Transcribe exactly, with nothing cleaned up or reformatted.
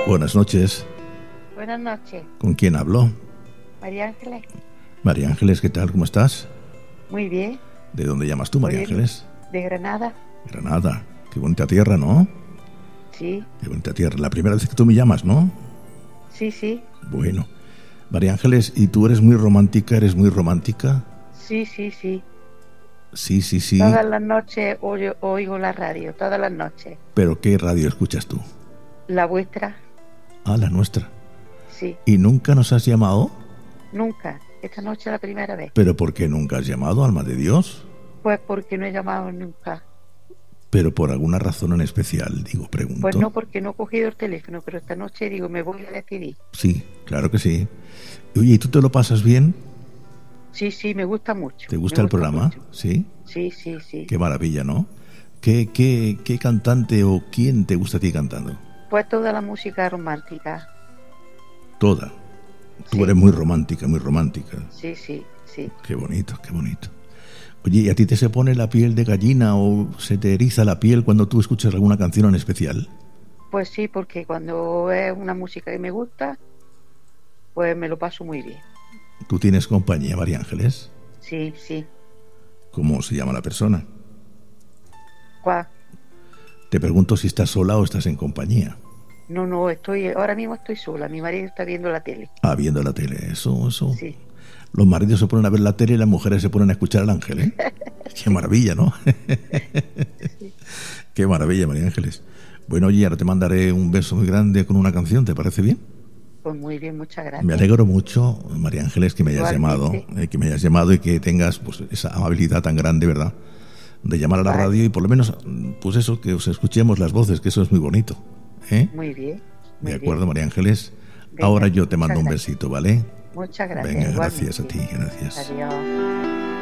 Buenas noches. Buenas noches. ¿Con quién hablo? María Ángeles. María Ángeles, ¿qué tal? ¿Cómo estás? Muy bien. ¿De dónde llamas tú, María Muy bien. Ángeles? De Granada. Granada. Qué bonita tierra, ¿no? Sí, Qué bonita tierra. La primera vez que tú me llamas, ¿no? sí, sí. Bueno. María Ángeles, ¿y tú eres muy romántica? ¿Eres muy romántica? Sí, sí, sí. Sí, sí, sí. Todas las noches oigo, oigo la radio, todas las noches. ¿Pero qué radio escuchas tú? La vuestra, Ah, la nuestra. sí. ¿Y nunca nos has llamado? Nunca. Esta noche es la primera vez. ¿Pero por qué nunca has llamado, alma de Dios? Pues porque no he llamado nunca. ¿Pero por alguna razón en especial, digo, pregunto? Pues no, porque no he cogido el teléfono, pero esta noche digo, me voy a decidir. Sí, claro que sí. Oye, ¿y tú te lo pasas bien? Sí, sí, me gusta mucho. ¿Te gusta me el programa? mucho. Sí. Sí, sí, sí. Qué maravilla, ¿no? ¿Qué, qué, qué cantante o quién te gusta a ti cantando? Pues toda la música romántica. Toda. Tú Sí. eres muy romántica, muy romántica. Sí, sí, sí. Qué bonito, qué bonito. Oye, ¿y a ti te se pone la piel de gallina o se te eriza la piel cuando tú escuchas alguna canción en especial? Pues sí, porque cuando es una música que me gusta, pues me lo paso muy bien. ¿Tú tienes compañía, María Ángeles? Sí, sí. ¿Cómo se llama la persona? ¿Cuál? Te pregunto si estás sola o estás en compañía. No, no, estoy, ahora mismo estoy sola. Mi marido está viendo la tele. Ah, viendo la tele, eso, eso. Sí. Los maridos se ponen a ver la tele y las mujeres se ponen a escuchar al ángel, ¿eh? Qué maravilla, ¿no? Sí. Qué maravilla, María Ángeles. Bueno, oye, ahora te mandaré un beso muy grande con una canción, ¿te parece bien? Pues muy bien, muchas gracias. Me alegro mucho, María Ángeles, que me hayas llamado, Igualmente. eh, que me hayas llamado y que tengas pues esa amabilidad tan grande, ¿verdad? De llamar a la Vale. radio y por lo menos, pues eso, que os escuchemos las voces, que eso es muy bonito, ¿eh? Muy bien. Muy De acuerdo, bien. María Ángeles. Venga, Ahora yo te muchas mando un gracias. besito, ¿vale? Muchas gracias. Venga, gracias a igualmente. ti, gracias. Adiós.